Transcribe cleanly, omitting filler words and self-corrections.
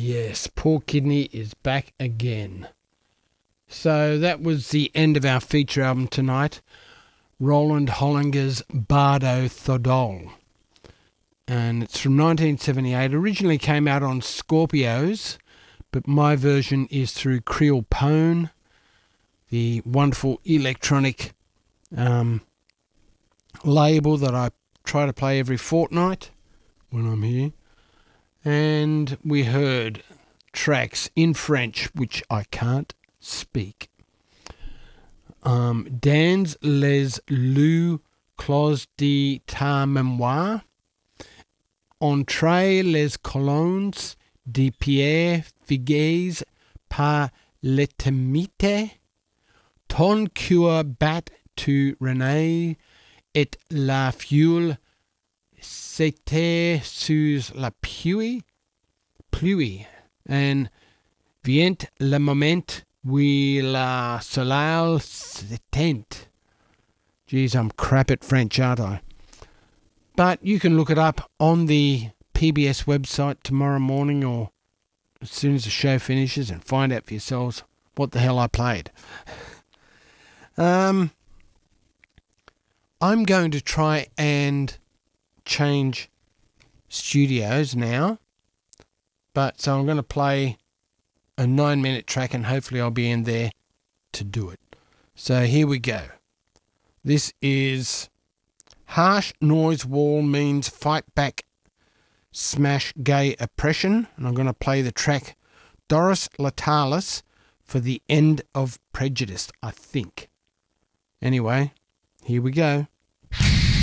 yes, Poor Kidney is back again. So that was the end of our feature album tonight, Roland Hollinger's Bardo Thodol. And it's from 1978. Originally came out on Scorpios, but my version is through Creole Pone, the wonderful electronic label that I try to play every fortnight when I'm here. And we heard tracks in French, which I can't speak. Dans les loups clos de ta mémoire, Entre les colonnes de pierre figuées par l'éternité, ton cœur bat tu René et la foule c'était sous la pluie, and vient le moment où la soleil s'éteint. Geez, I'm crap at French, aren't I? But you can look it up on the PBS website tomorrow morning or as soon as the show finishes and find out for yourselves what the hell I played. I'm going to try and change studios now, but so I'm going to play a 9-minute track and hopefully I'll be in there to do it. So here we go. This is Harsh Noise Wall Means Fight Back Smash Gay Oppression, and I'm going to play the track Doris Latalis for the End of Prejudice, I think. Anyway, here we go.